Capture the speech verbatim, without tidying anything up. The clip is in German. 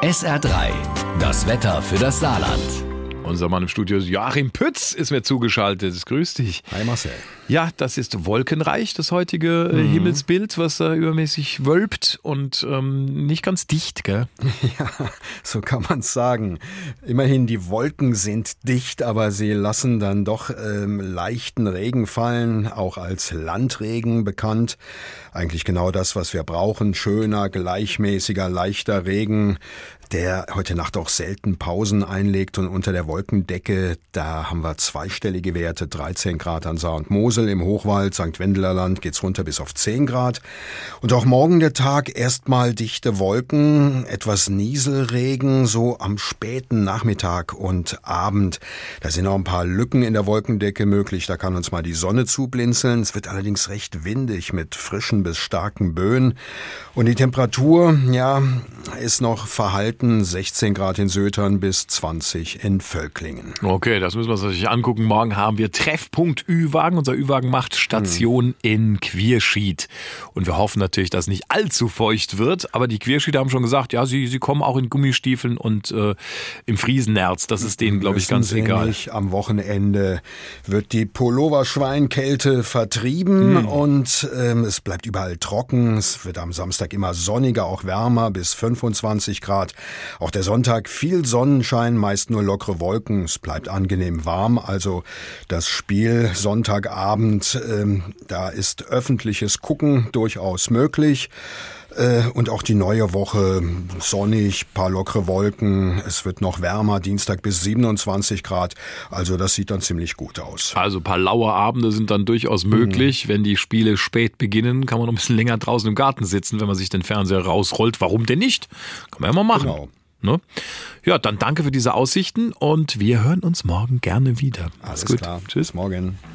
S R drei, das Wetter für das Saarland. Unser Mann im Studio Joachim Pütz ist mir zugeschaltet. Grüß dich. Hi Marcel. Ja, das ist wolkenreich, das heutige mhm. Himmelsbild, was da übermäßig wölbt und ähm, nicht ganz dicht, gell? Ja, so kann man es sagen. Immerhin, die Wolken sind dicht, aber sie lassen dann doch ähm, leichten Regen fallen, auch als Landregen bekannt. Eigentlich genau das, was wir brauchen. Schöner, gleichmäßiger, leichter Regen, der heute Nacht auch selten Pausen einlegt, und unter der Wolkendecke, da haben wir zweistellige Werte, dreizehn Grad an Saar und Mosel, im Hochwald, Sankt Wendeler Land geht's runter bis auf zehn Grad. Und auch morgen der Tag, erstmal dichte Wolken, etwas Nieselregen, so am späten Nachmittag und Abend. Da sind auch ein paar Lücken in der Wolkendecke möglich, da kann uns mal die Sonne zublinzeln. Es wird allerdings recht windig mit frischen bis starken Böen. Und die Temperatur, ja, ist noch verhalten, sechzehn Grad in Sötern bis zwanzig in Völklingen. Okay, das müssen wir uns natürlich angucken. Morgen haben wir Treffpunkt Ü-Wagen. Unser Ü-Wagen macht Station hm. in Quierschied. Und wir hoffen natürlich, dass nicht allzu feucht wird. Aber die Quierschieder haben schon gesagt, ja, sie, sie kommen auch in Gummistiefeln und äh, im Friesenerz. Das ist denen, glaube ich, ganz egal. Nicht. Am Wochenende wird die Pulloverschweinkälte vertrieben hm. und ähm, es bleibt überall trocken. Es wird am Samstag immer sonniger, auch wärmer, bis fünfundzwanzig Grad. Auch der Sonntag viel Sonnenschein, meist nur lockere Wolken. Es bleibt angenehm warm. Also das Spiel Sonntagabend, ähm, da ist öffentliches Gucken durchaus möglich. Äh, und auch die neue Woche sonnig, paar lockere Wolken. Es wird noch wärmer, Dienstag bis siebenundzwanzig Grad. Also das sieht dann ziemlich gut aus. Also ein paar laue Abende sind dann durchaus möglich. Mhm. Wenn die Spiele spät beginnen, kann man noch ein bisschen länger draußen im Garten sitzen, wenn man sich den Fernseher rausrollt. Warum denn nicht? Kann man ja mal machen. Genau. Ne? Ja, dann danke für diese Aussichten und wir hören uns morgen gerne wieder. Alles gut. Klar. Tschüss. Bis morgen.